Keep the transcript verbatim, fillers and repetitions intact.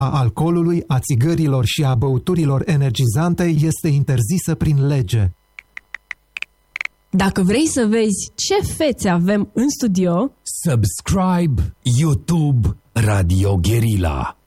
a alcoolului, a țigărilor și a băuturilor energizante este interzisă prin lege. Dacă vrei să vezi ce fețe avem în studio, subscribe YouTube Radio Guerilla.